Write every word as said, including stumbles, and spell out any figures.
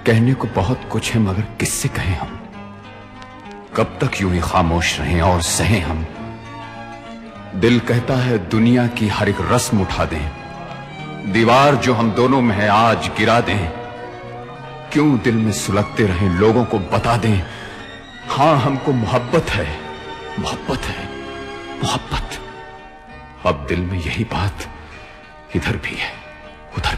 कहने को बहुत कुछ है मगर किससे कहें हम। कब तक यूं ही खामोश रहें और सहें हम। दिल कहता है दुनिया की हर एक रस्म उठा दें, दीवार जो हम दोनों में है आज गिरा दें। क्यों दिल में सुलगते रहें, लोगों को बता दें, हां हमको मोहब्बत है, मोहब्बत है, मोहब्बत। अब दिल में यही बात इधर भी है।